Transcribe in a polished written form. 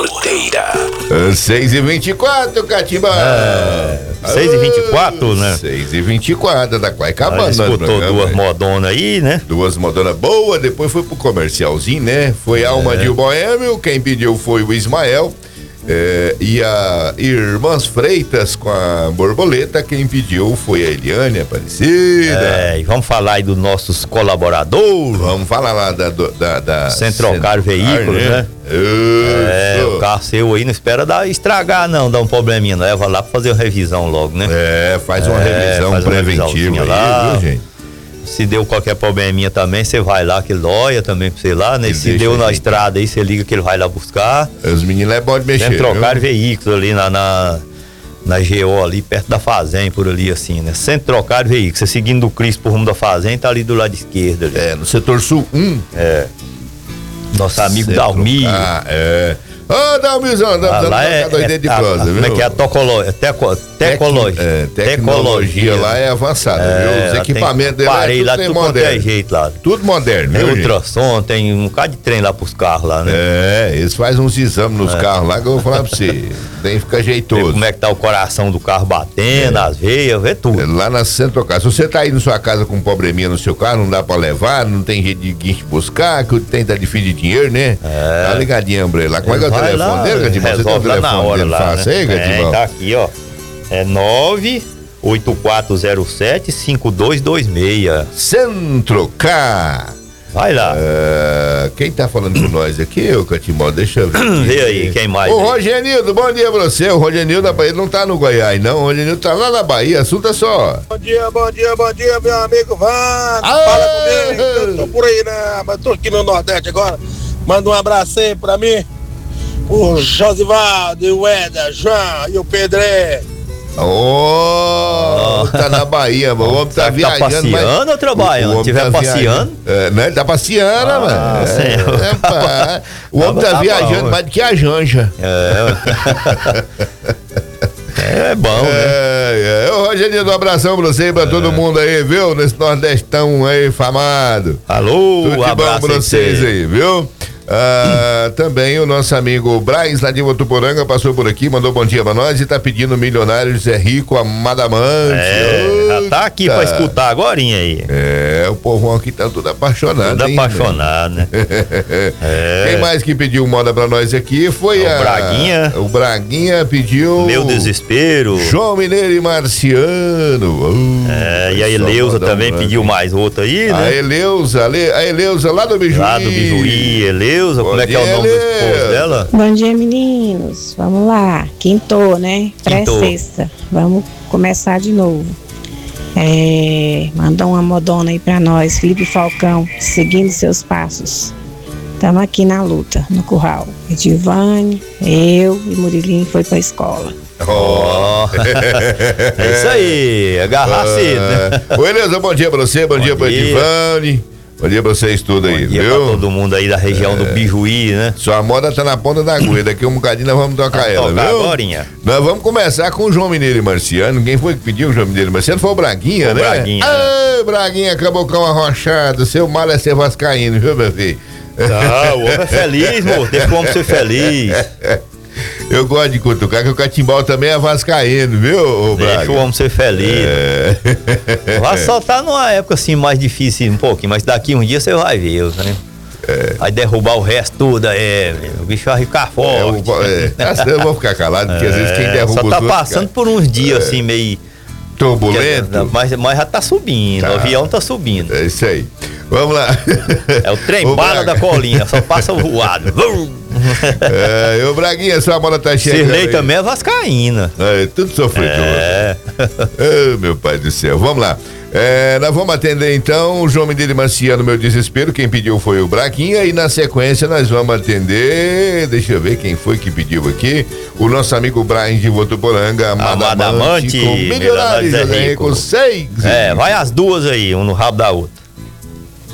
Porteira. 6h24, Catiba. 6h24, né? 6h24, tá quase acabando. Escutou duas modonas aí, né? Duas modonas boas, depois foi pro comercialzinho, né? Foi a Alma de Boêmio, quem pediu foi o Ismael. E a Irmãs Freitas com a Borboleta, quem pediu foi a Eliane Aparecida. E vamos falar aí dos nossos colaboradores. Vamos falar lá da Centrocar Veículos, né? O carro seu aí não espera estragar não, dar um probleminha, não. Leva lá pra fazer uma revisão logo, né? Faz uma revisão preventiva lá, aí, viu, gente? Se deu qualquer probleminha também, você vai lá, que ele olha também pra você lá, né? Se deu na estrada aí, você liga que ele vai lá buscar. Os meninos é bom de mexer. Trocar veículos ali na GO ali, perto da fazenda, por ali assim, né? Centro Trocar Veículos. Você seguindo o Cristo por rumo da fazenda, tá ali do lado esquerdo ali. No setor sul 1. Nosso amigo Dalmir. Ô, Dalmizão, lá é de prosa, viu? Como é que é a tecnologia lá é avançada, viu? Os equipamentos dele parei lá, tudo moderno. Jeito lá. Tudo moderno, tem ultrassom, tem um bocado de trem lá pros carros lá, né? Eles fazem uns exames nos carros lá que eu vou falar pra você. Tem que ficar jeitoso. Vê como é que tá o coração do carro batendo, as veias, vê tudo. Lá na Centro Carro. Se você tá aí na sua casa com um probleminha no seu carro, não dá pra levar, não tem jeito de guincho buscar, que o tem tá de fim de dinheiro, né? Tá ligadinho, Ambre lá. Como é que é o telefone dele, Gadimão? Você tem o telefone dele fácil aí, Gadimão? Tá aqui, ó. É 98407-5226. Centro Carro. Vai lá. Quem tá falando com nós aqui, ô Catimó? Deixa eu ver. Vê aí, quem mais? Ô, Rogenildo, bom dia pra você. O Rogenildo da Bahia não tá no Goiás, não. O Rogenildo tá lá na Bahia, assunto é só. Bom dia, meu amigo Vando. Fala comigo, eu tô por aí, né? Mas tô aqui no Nordeste agora. Manda um abraço aí pra mim. O Josivaldo, o Eda, João e o Pedré. Tá na Bahia, mano. O homem tá viajando. Tá passeando ou trabalhando? Se estiver passeando. Né? Ele tá passeando, mano. O homem tá viajando mais do que a Janja. É bom, né? Ô, Rogerinho, um abração pra você e pra todo mundo aí, viu? Nesse Nordestão aí, famado. Alô, tudo de bom pra vocês aí, viu? Também o nosso amigo Braz, lá de Votuporanga, passou por aqui, mandou bom dia pra nós e tá pedindo Milionário Zé Rico, Amadamante. Já tá aqui pra escutar agorinha aí. O povão aqui tá tudo apaixonado. Tudo apaixonado, né? Quem mais que pediu moda pra nós aqui foi o Braguinha. O Braguinha pediu Meu Desespero. João Mineiro e Marciano. E a Eleusa também pediu mais outro aí, né? A Eleusa lá do Bijuí. Lá do Bijuí, Eleusa, como é que é o nome do esposo dela? Bom dia, meninos. Vamos lá. Quintou, né? Pré-sexta. Vamos começar de novo. Mandou uma modona aí pra nós, Felipe Falcão, seguindo seus passos. Estamos aqui na luta, no curral. Edivane, eu e Murilinho foi pra escola. É isso aí, agarrar cedo, né? Beleza, bom dia pra você, bom dia pra Edivane. Bom dia pra vocês tudo aí, viu? Pra todo mundo aí da região do Bijuí, né? Sua moda tá na ponta da agulha, daqui um bocadinho nós vamos tocar ela, viu? Agorinha. Nós vamos começar com o João Mineiro e Marciano. Quem foi que pediu o João Mineiro e Marciano? Foi o Braguinha, né? Braguinha. Braguinha, cabocão arrochado, seu mal é ser vascaíno, viu, meu filho? O homem é feliz, moço, deixa o homem ser feliz. Eu gosto de cutucar, que o Catimbau também é vascaíno, viu, Braga? Deixa o homem ser feliz. Vai soltar numa época assim mais difícil um pouquinho, mas daqui um dia você vai ver, né? Vai derrubar o resto tudo, o bicho vai ficar forte. Eu vou ficar calado, porque às vezes quem derruba só tá passando por uns dias assim meio turbulento, mas já tá subindo, o avião tá subindo. É isso aí. Vamos lá. É o trem bala da colinha, só passa voado. O Braguinha, sua bola tá chegando. Cirlei também é vascaína. Tudo sofrido. Meu pai do céu. Vamos lá. Nós vamos atender então o João Mineiro e Marciano, Meu Desespero. Quem pediu foi o Braguinha. E na sequência nós vamos atender. Deixa eu ver quem foi que pediu aqui. O nosso amigo Brian de Votuporanga, Amadamante, com Milionários Zé Rico 6. Vai as duas aí, um no rabo da outra.